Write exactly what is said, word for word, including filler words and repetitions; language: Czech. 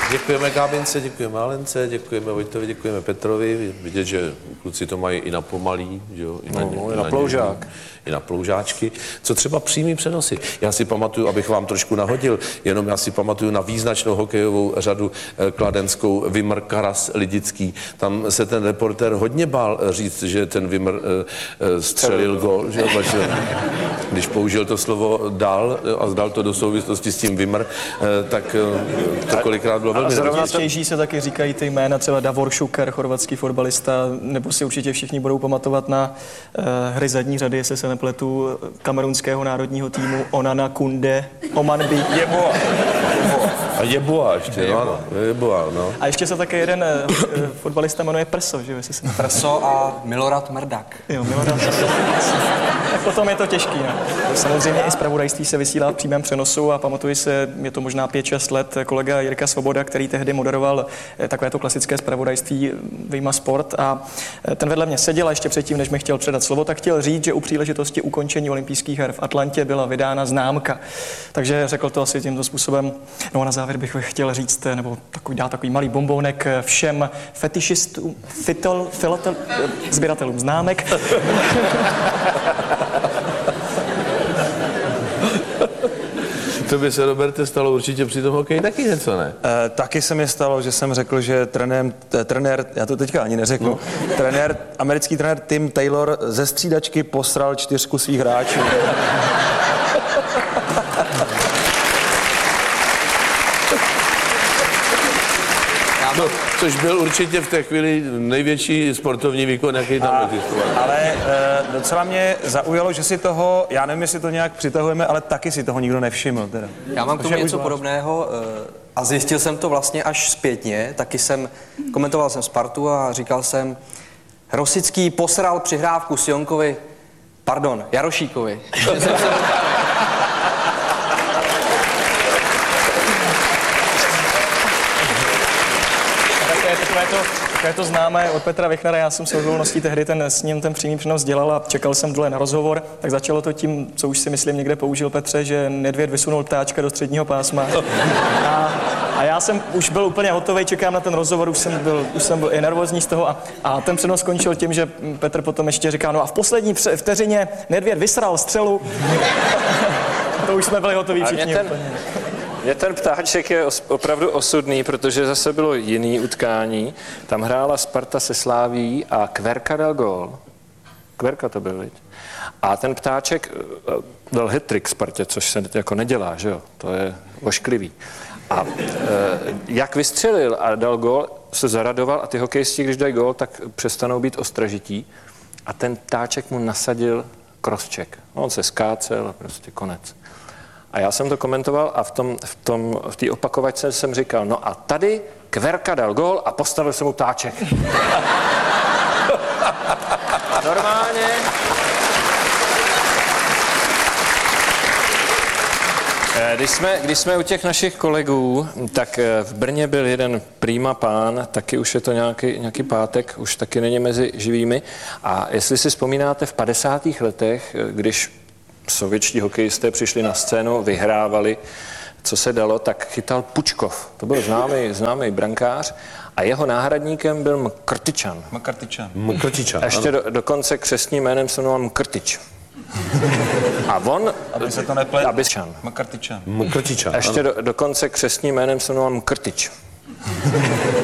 Děkujeme Gábince, děkujeme Alence, děkujeme Vojtovi, děkujeme Petrovi. Vidět, že kluci to mají i na pomalý, že jo? I na, no, ně, i na, na ploužák. Ně, I na ploužáčky. Co třeba přímý přenosy? Já si pamatuju, abych vám trošku nahodil, jenom já si pamatuju na význačnou hokejovou řadu eh, kladenskou Vimr Karas Lidický. Tam se ten reportér hodně bál říct, že ten Vimr eh, eh, střelil gól, že jo? Když použil to slovo dal a zdal to do souvislosti s tím Vimr, eh, tak eh, to kolikrát bylo velmi Nejčastější se taky říkají ty jména, třeba Davor Šuker, chorvatský fotbalista, nebo si určitě všichni budou pamatovat na uh, hry zadní řady, jestli se nepletu, kamerunského národního týmu Onana Kunde, Omanbi. Jeboa. A Jeboa ještě, Jeboa. no, Jeboa, no. A ještě se také jeden uh, fotbalista jmenuje Prso, že jo, jestli se Prso a Milorad Mrdak. Jo, Milorad Tak potom je to těžký, ne? Samozřejmě i zpravodajství se vysílá v přímém přenosu a pamatuji se, je to možná pět šest let, kolega Jirka Svoboda, který tehdy moderoval takovéto klasické zpravodajství Vyjma Sport a ten vedle mě seděl a ještě předtím, než mi chtěl předat slovo, tak chtěl říct, že u příležitosti ukončení olympijských her v Atlantě byla vydána známka. Takže řekl to asi tímto způsobem. No a na závěr bych chtěl říct, nebo takový, dát takový malý bombónek všem fetišistům, fitel, filatel, sběratelům známek. To by se, Roberte, stalo určitě při tom hokeji taky něco, ne? E, taky se mi stalo, že jsem řekl, že trenér, trenér já to teďka ani neřeknu, no. trenér, americký trenér Tim Taylor ze střídačky posral čtyřku svých hráčů. No, což byl určitě v té chvíli největší sportovní výkon, jaký tam existoval. Ale e, docela mě zaujalo, že si toho, já nevím, jestli to nějak přitahujeme, ale taky si toho nikdo nevšiml. Teda. Já mám k tomu něco podobného e, a zjistil jsem to vlastně až zpětně. Taky jsem, komentoval jsem Spartu a říkal jsem, Rosický posral přihrávku Sionkovi, pardon, Jarošíkovi. Takové to, takové to známé od Petra Vichnera, já jsem se okolností tehdy ten, s ním ten přímý přenos dělal a čekal jsem dole na rozhovor, tak začalo to tím, co už si myslím někde použil Petře, že Nedvěd vysunul ptáčka do středního pásma. A, a já jsem už byl úplně hotový, čekám na ten rozhovor, už jsem byl, už jsem byl i nervózní z toho a, a ten přenos skončil tím, že Petr potom ještě říká, no a v poslední vteřině Nedvěd vysral střelu. To už jsme byli hotoví všichni. Mně ten ptáček je opravdu osudný, protože zase bylo jiný utkání. Tam hrála Sparta se Sláví a Kverka dal gól. Kverka to byl, viď? A ten ptáček dal hat-trick Spartě, což se jako nedělá, že jo? To je ošklivý. A e, jak vystřelil a dal gól, se zaradoval a ty hokejisti, když dají gól, tak přestanou být ostražití. A ten ptáček mu nasadil crosscheck. On se skácel a prostě konec. A já jsem to komentoval a v tom, v tom, v té opakovačce jsem říkal, no a tady Kverka dal gól a postavil se mu ptáček. Normálně. Když jsme, když jsme u těch našich kolegů, tak v Brně byl jeden prýma pán, taky už je to nějaký, nějaký pátek, už taky není mezi živými. A jestli si vzpomínáte v padesátých letech, když sovětští hokejisté přišli na scénu, vyhrávali, co se dalo, tak chytal Pučkov. To byl známý, známý brankář a jeho náhradníkem byl Mkrtyčan. Mkrtyčan. Mkrtyčan. Ještě do, dokonce křestním jménem se jmenoval Mkrtyč. A on... Aby se to nepletl. Abyčan. Mkrtyčan. Mkrtyčan. Ještě do, dokonce křestním jménem se jmenoval Mkrtyč.